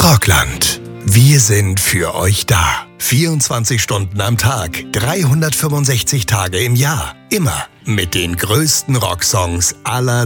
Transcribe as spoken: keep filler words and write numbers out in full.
Rockland. Wir sind für euch da. vierundzwanzig Stunden am Tag, dreihundertfünfundsechzig Tage im Jahr. Immer mit den größten Rocksongs aller